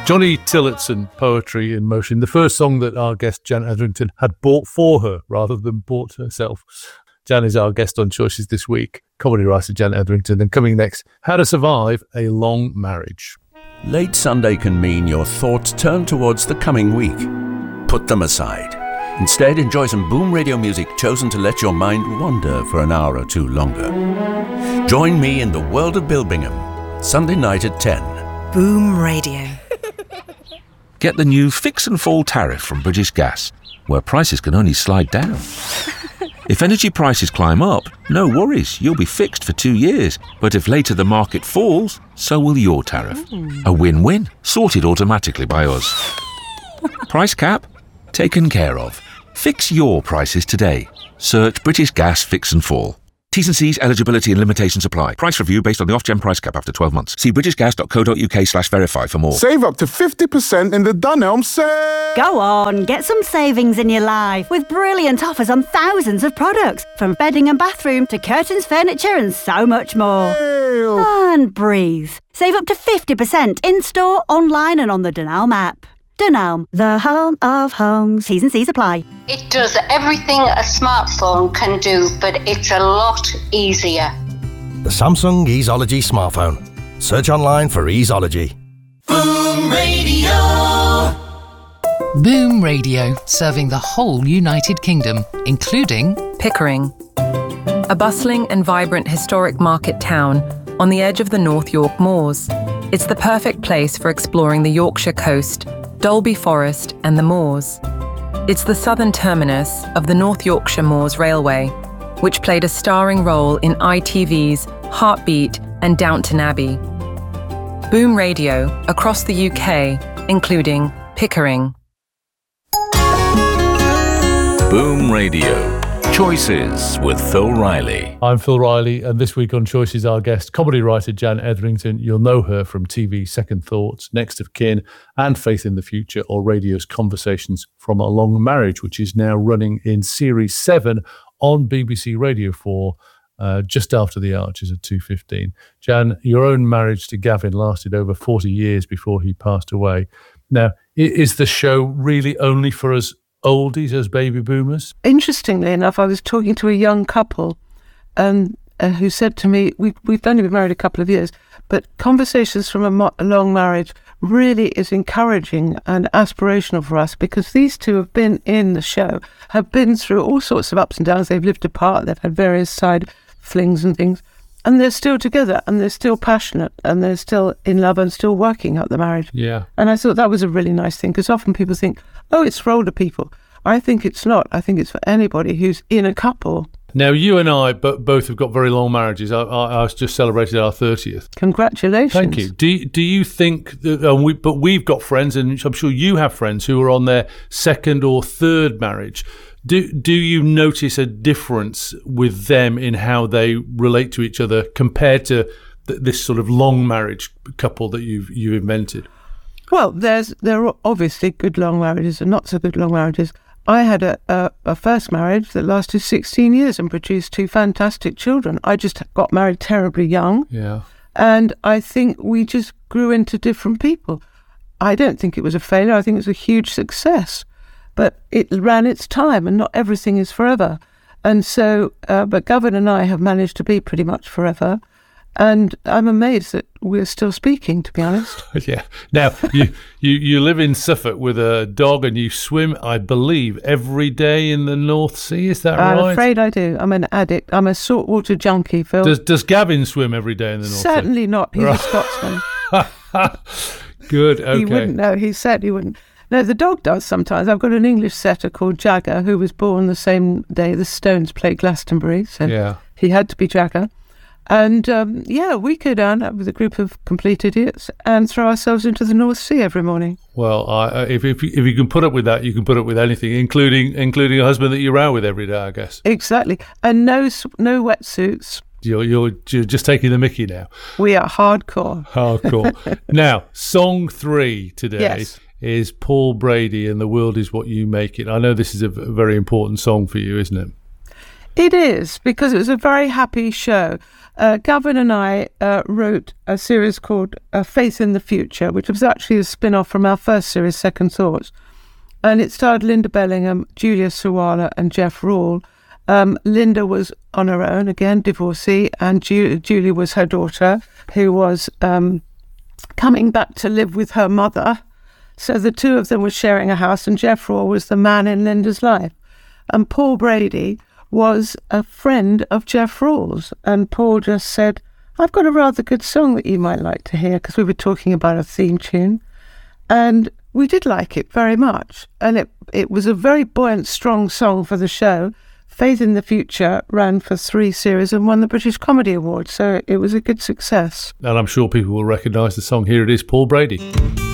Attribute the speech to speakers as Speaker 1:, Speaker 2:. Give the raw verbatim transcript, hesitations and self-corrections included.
Speaker 1: Johnny Tillotson, Poetry in Motion, the first song that our guest Jan Etherington had bought for her rather than bought herself. Jan is our guest on Choices this week, comedy writer Jan Etherington. And coming next, How to Survive a Long Marriage.
Speaker 2: Late Sunday can mean your thoughts turn towards the coming week. Put them aside. Instead, enjoy some Boom Radio music chosen to let your mind wander for an hour or two longer. Join me in the world of Bill Bingham, Sunday night at ten.
Speaker 3: Boom Radio.
Speaker 4: Get the new Fix and Fall tariff from British Gas, where prices can only slide down. If energy prices climb up, no worries, you'll be fixed for two years. But if later the market falls, so will your tariff. Mm. A win-win, sorted automatically by us. Price cap? Taken care of. Fix your prices today. Search British Gas Fix and Fall. T's and C's, eligibility and limitations apply. Price review based on the Ofgem price cap after twelve months. See britishgas.co.uk slash verify for more.
Speaker 5: Save up to fifty percent in the Dunelm sale.
Speaker 6: Go on, get some savings in your life with brilliant offers on thousands of products, from bedding and bathroom to curtains, furniture and so much more.
Speaker 5: Ew.
Speaker 6: And breathe. Save up to fifty percent in-store, online and on the Dunelm app. Dunelm, the home of homes. T's and C's apply.
Speaker 7: It does everything a smartphone can do, but it's a lot easier.
Speaker 8: The Samsung Easeology smartphone. Search online for Easeology.
Speaker 9: Boom Radio. Boom Radio, serving the whole United Kingdom, including
Speaker 10: Pickering, a bustling and vibrant historic market town on the edge of the North York Moors. It's the perfect place for exploring the Yorkshire coast, Dolby Forest and the moors. It's the southern terminus of the North Yorkshire Moors Railway, which played a starring role in I T V's Heartbeat and Downton Abbey. Boom Radio, across the U K, including Pickering.
Speaker 2: Boom Radio. Choices with Phil Riley.
Speaker 1: I'm Phil Riley, and this week on Choices, our guest, comedy writer Jan Etherington. You'll know her from T V's Second Thoughts, Next of Kin, and Faith in the Future, or radio's Conversations from a Long Marriage, which is now running in Series seven on B B C Radio four, uh, just after the Archers at two fifteen. Jan, your own marriage to Gavin lasted over forty years before he passed away. Now, is the show really only for us oldies as baby boomers?
Speaker 11: Interestingly enough, I was talking to a young couple um, uh, who said to me, we, we've only been married a couple of years, but Conversations from a, mo- a Long Marriage really is encouraging and aspirational for us, because these two have been in the show, have been through all sorts of ups and downs. They've lived apart, they've had various side flings and things, and they're still together, and they're still passionate, and they're still in love and still working at the marriage.
Speaker 1: Yeah.
Speaker 11: And I thought that was a really nice thing, because often people think, oh, it's for older people. I think it's not. I think it's for anybody who's in a couple.
Speaker 1: Now, you and I b- both have got very long marriages. I, I, I just celebrated our thirtieth.
Speaker 11: Congratulations.
Speaker 1: Thank you. Do, do you think, that, uh, we, but we've got friends, and I'm sure you have friends who are on their second or third marriage. Do do you notice a difference with them in how they relate to each other compared to th- this sort of long marriage couple that you've you invented?
Speaker 11: Well, there's there are obviously good long marriages and not so good long marriages. I had a, a, a first marriage that lasted sixteen years and produced two fantastic children. I just got married terribly young.
Speaker 1: Yeah.
Speaker 11: And I think we just grew into different people. I don't think it was a failure. I think it was a huge success. But it ran its time, and not everything is forever. And so, uh, but Gavin and I have managed to be pretty much forever. And I'm amazed that we're still speaking, to be honest.
Speaker 1: Yeah. Now, you, you, you live in Suffolk with a dog, and you swim, I believe, every day in the North Sea. Is that
Speaker 11: I'm
Speaker 1: right?
Speaker 11: I'm afraid I do. I'm an addict. I'm a saltwater junkie, Phil.
Speaker 1: Does, does Gavin swim every day in the North
Speaker 11: Certainly
Speaker 1: Sea?
Speaker 11: not. He's
Speaker 1: right.
Speaker 11: a Scotsman.
Speaker 1: Good, okay.
Speaker 11: He wouldn't know. He said he wouldn't. No, the dog does sometimes. I've got an English setter called Jagger, who was born the same day the Stones played Glastonbury, so
Speaker 1: yeah.
Speaker 11: he had to be Jagger. And, um, yeah, we go down with a group of complete idiots and throw ourselves into the North Sea every morning.
Speaker 1: Well, I, if, if if you can put up with that, you can put up with anything, including including a husband that you're out with every day, I guess.
Speaker 11: Exactly. And no no wetsuits.
Speaker 1: You're, you're, you're just taking the mickey now.
Speaker 11: We are hardcore.
Speaker 1: Hardcore. Now, song three today.
Speaker 11: Yes.
Speaker 1: Is Paul Brady and The World Is What You Make It. I know this is a very important song for you, isn't it?
Speaker 11: It is, because it was a very happy show. uh, Gavin and I uh, wrote a series called uh, Faith in the Future, which was actually a spin-off from our first series, Second Thoughts. And it starred Linda Bellingham, Julia Sawala and Jeff Rawle. Um, Linda was on her own, again, divorcee, and Ju- Julie was her daughter, who was um, coming back to live with her mother. So the two of them were sharing a house, and Jeff Rawle was the man in Linda's life. And Paul Brady was a friend of Jeff Rawle's. And Paul just said, I've got a rather good song that you might like to hear, because we were talking about a theme tune. And we did like it very much. And it, it was a very buoyant, strong song for the show. Faith in the Future ran for three series and won the British Comedy Award. So it was a good success.
Speaker 1: And I'm sure people will recognise the song. Here it is, Paul Brady.